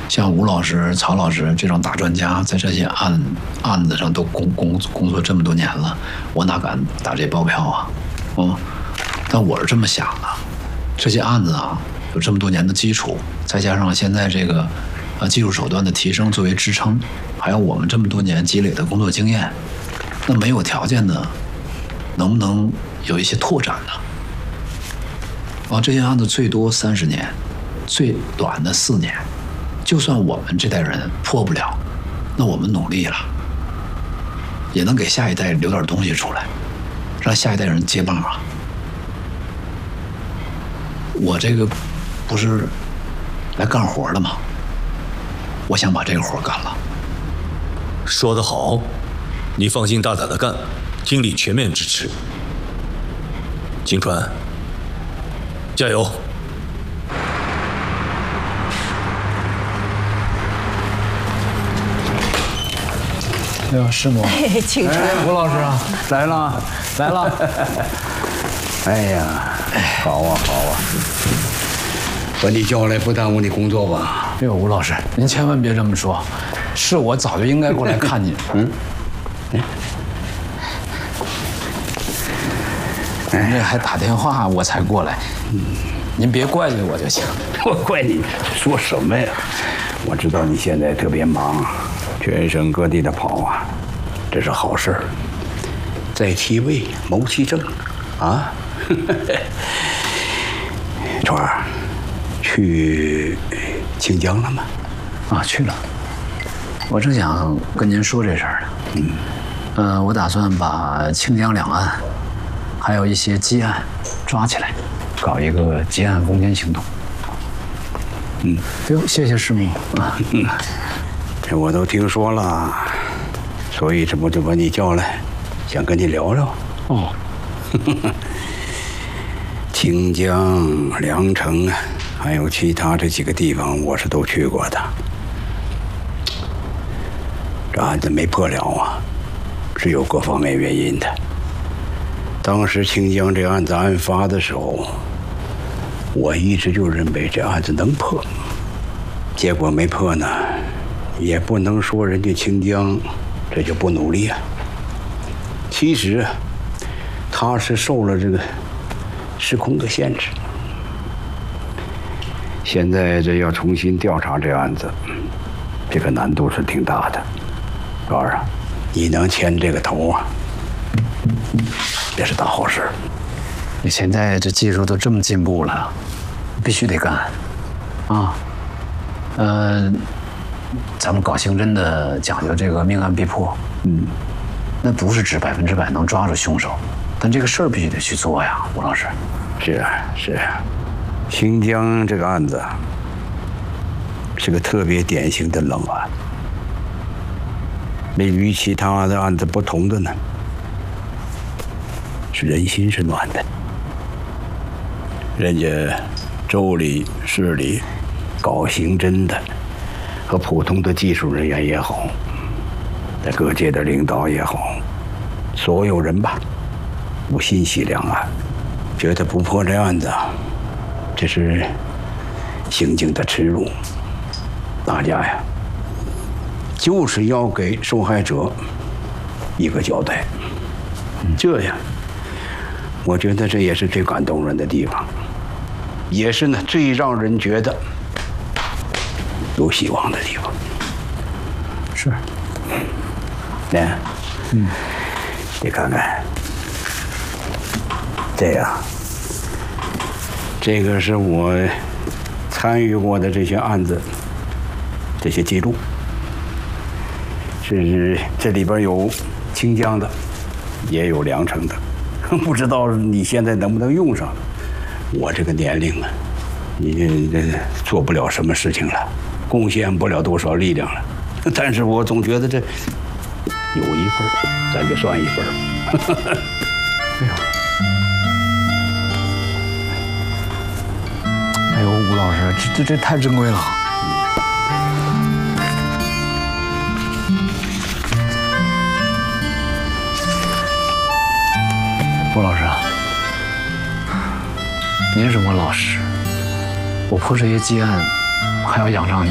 像吴老师、曹老师这种大专家，在这些案子上都工作这么多年了，我哪敢打这包票啊？但我是这么想的，这些案子啊，有这么多年的基础，再加上现在这个技术手段的提升作为支撑，还有我们这么多年积累的工作经验，那没有条件的，能不能有一些拓展呢？这些案子最多30年，最短的4年。就算我们这代人破不了，那我们努力了，也能给下一代留点东西出来，让下一代人接棒啊！我这个不是来干活的吗？我想把这个活干了。 说得好，你放心大胆的干，经理全面支持。金川，加油！ 哎呦，师母， 青川， 吴老师啊，来了。哎呀，好啊，把你叫来不耽误你工作吧？ 哎呦，吴老师，您千万别这么说，是我早就应该过来看您。您这还打电话我才过来，您别怪罪我就行。 我怪你说什么呀？我知道你现在特别忙，全省各地的跑啊，这是好事儿。在其位谋其政，啊！川儿，去清江了吗？ 去了。我正想跟您说这事儿呢。我打算把清江两岸，还有一些积案抓起来，搞一个结案攻坚行动。哎呦，谢谢师母啊。 这我都听说了，所以这不就把你叫来，想跟你聊聊。清江、梁城啊，还有其他这几个地方，我是都去过的。这案子没破了啊，是有各方面原因的。当时清江这案子案发的时候，我一直就认为这案子能破，结果没破呢，也不能说人家清江这就不努力啊。其实他是受了这个时空的限制。现在这要重新调查这案子，这个难度是挺大的。老二啊，你能牵这个头啊，也是大好事。 你现在这技术都这么进步了，必须得干啊。咱们搞刑侦的讲究这个命案必破，那不是指100%能抓住凶手，但这个事儿必须得去做呀，吴老师。 是啊，清江这个案子是个特别典型的冷案。那与其他的案子不同的呢，是人心是暖的。人家州里、市里搞刑侦的和普通的技术人员也好，在各界的领导也好，所有人吧，都欣喜两岸，觉得不破这案子，这是刑警的耻辱。大家呀，就是要给受害者一个交代。这样，我觉得这也是最感动人的地方，也是呢最让人觉得有希望的地方。 是。 来，你看看，这样，这个是我参与过的这些案子，这些记录。是这里边有清江的，也有梁城的，不知道你现在能不能用上。我这个年龄啊，你这做不了什么事情了，贡献不了多少力量了。但是我总觉得这有一份，咱就算一份。 哎呦，吴老师，这太珍贵了。吴老师啊，您是我老师，我破这些积案，还要仰仗您。